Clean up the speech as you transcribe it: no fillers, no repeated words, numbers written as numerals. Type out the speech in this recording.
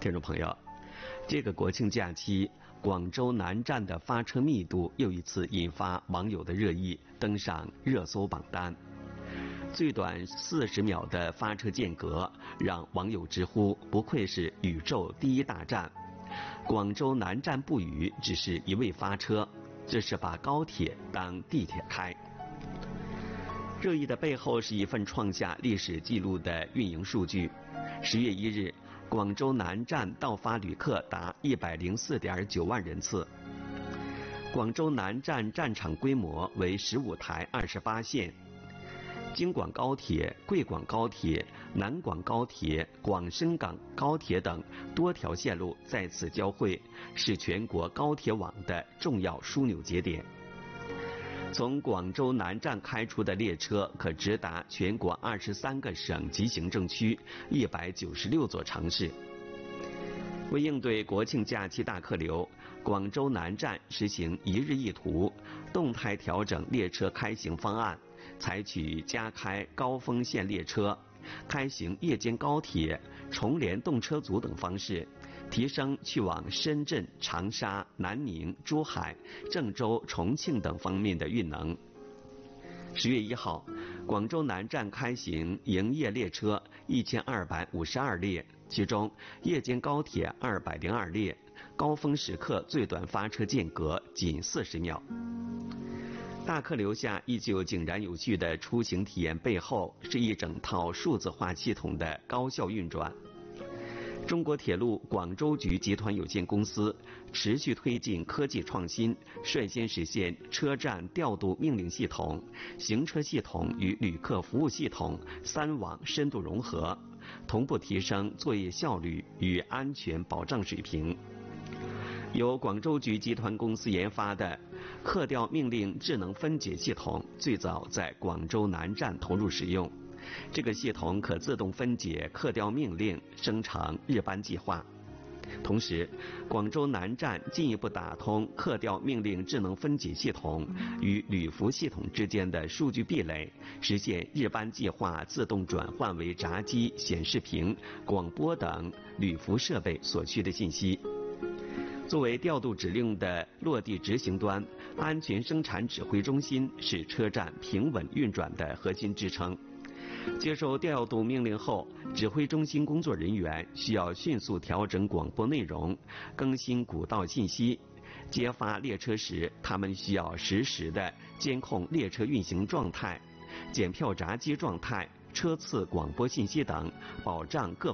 听众朋友，这个国庆假期，广州南站的发车密度又一次引发网友的热议，登上热搜榜单。最短40秒的发车间隔，让网友直呼不愧是宇宙第一大站。广州南站不语，只是一味发车，这是把高铁当地铁开。热议的背后是一份创下历史记录的运营数据。10月1日，广州南站到发旅客达104.9万人次。广州南站站场规模为15台28线。京广高铁、贵广高铁、南广高铁、广深港高铁等多条线路在此交汇，是全国高铁网的重要枢纽节点。从广州南站开出的列车可直达全国23个省级行政区、196座城市。为应对国庆假期大客流，广州南站实行一日一途，动态调整列车开行方案，采取加开高峰线列车、开行夜间高铁、重联动车组等方式，提升去往深圳、长沙、南宁、珠海、郑州、重庆等方面的运能。10月1号，广州南站开行营业列车1252列，其中夜间高铁202列，高峰时刻最短发车间隔仅40秒。大客流下依旧井然有序的出行体验背后，是一整套数字化系统的高效运转。中国铁路广州局集团有限公司持续推进科技创新，率先实现车站调度命令系统、行车系统与旅客服务系统3网深度融合，同步提升作业效率与安全保障水平。由广州局集团公司研发的客调命令智能分解系统最早在广州南站投入使用。这个系统可自动分解客调命令，生成日班计划。同时，广州南站进一步打通客调命令智能分解系统与旅服系统之间的数据壁垒，实现日班计划自动转换为闸机、显示屏、广播等旅服设备所需的信息。作为调度指令的落地执行端，安全生产指挥中心是车站平稳运转的核心支撑。接受调度命令后，指挥中心工作人员需要迅速调整广播内容，更新古道信息。接发列车时，他们需要实时的监控列车运行状态、检票闸机状态、车次广播信息等，保障各